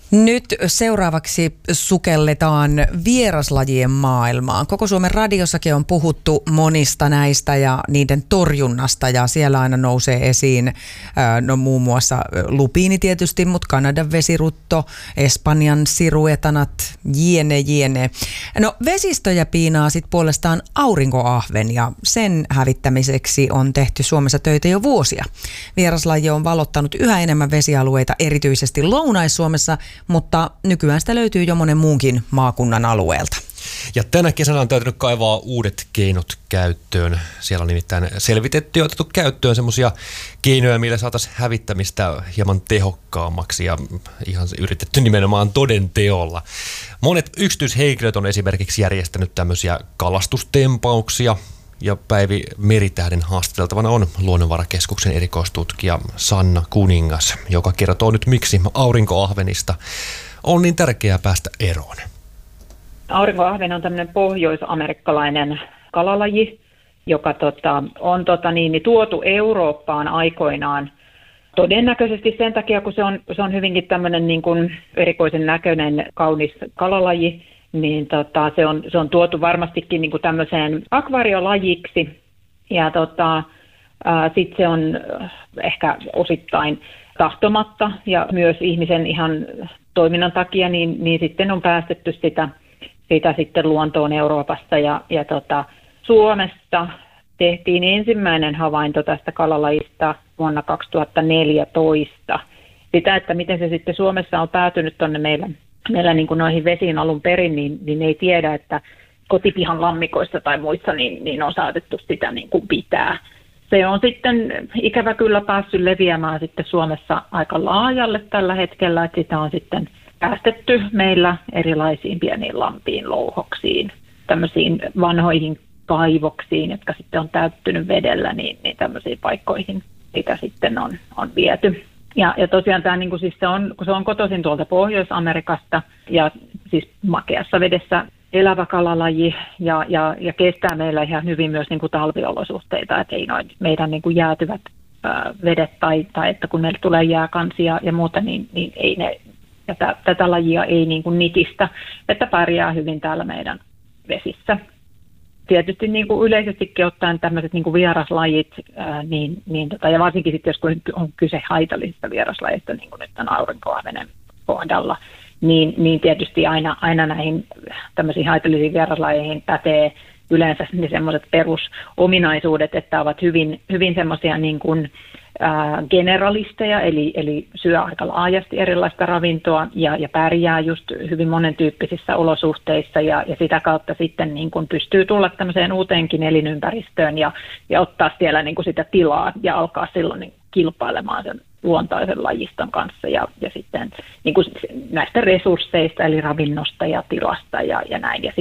Nyt seuraavaksi sukelletaan vieraslajien maailmaan. Koko Suomen radiossakin on puhuttu monista näistä ja niiden torjunnasta, ja siellä aina nousee esiin muun muassa lupiini tietysti, mutta Kanadan vesirutto, Espanjan siruetanat, jne. No vesistöjä piinaa sitten puolestaan aurinkoahven, ja sen hävittämiseksi on tehty Suomessa töitä jo vuosia. Vieraslaji on valottanut yhä enemmän vesialueita, erityisesti Lounais-Suomessa, mutta nykyään sitä löytyy jo monen muunkin maakunnan alueelta. Ja tänä kesänä on täytynyt kaivaa uudet keinot käyttöön. Siellä on nimittäin selvitetty ja otettu käyttöön semmoisia keinoja, millä saataisiin hävittämistä hieman tehokkaammaksi ja ihan yritetty nimenomaan toden teolla. Monet yksityishenkilöt on esimerkiksi järjestänyt tämmöisiä kalastustempauksia. Ja Päivi Meritähden haastateltavana on Luonnonvarakeskuksen erikoistutkija Sanna Kuningas, joka kertoo nyt, miksi aurinkoahvenista on niin tärkeää päästä eroon. Aurinkoahven on tämmöinen pohjoisamerikkalainen kalalaji, joka on tuotu Eurooppaan aikoinaan. Todennäköisesti sen takia, kun se on hyvinkin tämmöinen niin kuin erikoisen näköinen, kaunis kalalaji, niin se on tuotu varmastikin niin kuin tämmöiseen akvaariolajiksi, ja sitten se on ehkä osittain tahtomatta ja myös ihmisen ihan toiminnan takia, niin sitten on päästetty sitä sitten luontoon Euroopasta, ja Suomessa tehtiin ensimmäinen havainto tästä kalalajista vuonna 2014. Sitä, että miten se sitten Suomessa on päätynyt tuonne meillä niin kuin noihin vesiin alun perin, niin ei tiedä, että kotipihan lammikoissa tai muissa niin on saatettu sitä niin kuin pitää. Se on sitten ikävä kyllä päässyt leviämään sitten Suomessa aika laajalle tällä hetkellä, että sitä on sitten päästetty meillä erilaisiin pieniin lampiin, louhoksiin, tämmöisiin vanhoihin kaivoksiin, jotka sitten on täyttynyt vedellä, niin tämmöisiin paikkoihin sitä sitten on viety. Ja tosiaan tämä, niin kuin siis se on kotoisin tuolta Pohjois-Amerikasta ja siis makeassa vedessä elävä kalalaji ja kestää meillä ihan hyvin myös niin kuin talviolosuhteita, että ei noin meidän niin kuin jäätyvät vedet tai että kun meille tulee jääkansia ja muuta, niin ei ne, ja tätä lajia ei niin kuin nitistä, että pärjää hyvin täällä meidän vesissä. Tietysti niin kuin yleisestikin ottaen tämmöiset niin kuin vieraslajit, ja varsinkin sitten, jos on kyse haitallisista vieraslajista, niin kuin nyt tämän aurinkoahvenen kohdalla, niin tietysti aina näihin tämmöisiin haitallisiin vieraslajeihin pätee yleensä semmoiset perusominaisuudet, että ovat hyvin semmoisia niin kuin generalisteja, eli syö aika laajasti erilaista ravintoa ja pärjää just hyvin monentyyppisissä olosuhteissa ja sitä kautta sitten niin kuin pystyy tulla tämmöiseen uuteenkin elinympäristöön ja ottaa siellä niin kuin sitä tilaa ja alkaa silloin niin kilpailemaan sen luontaisen lajiston kanssa ja sitten niin kuin näistä resursseista eli ravinnosta ja tilasta ja näin. Ja